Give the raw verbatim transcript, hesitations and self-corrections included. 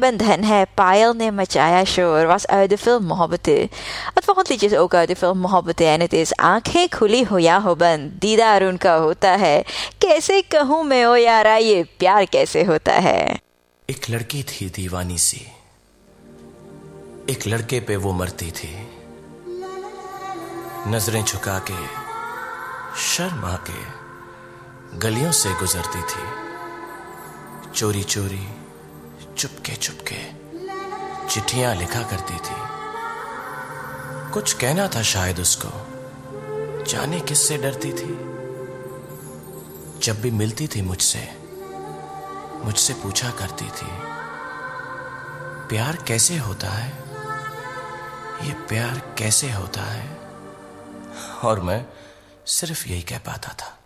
bandhen hai, Payal ne machaya shor, was uit de film Mohabbatein. Het volgende liedje is ook uit de film Mohabbatein en het is आंखें खुली हो या हो बंद, दीदार उनका होता है, कैसे कहूँ मैं ओ यारा ये प्यार कैसे होता है। एक लड़की थी दीवानी सी, एक लड़के पे वो मरती थी, नजरें झुका के शर्मा के गलियों से गुजरती थी, चोरी चोरी चुपके चुपके चिट्ठियां लिखा करती थी। कुछ कहना था शायद उसको, जाने किससे डरती थी। जब भी मिलती थी मुझसे मुझसे पूछा करती थी, प्यार कैसे होता है, ये प्यार कैसे होता है। और मैं सिर्फ यही कह पाता था।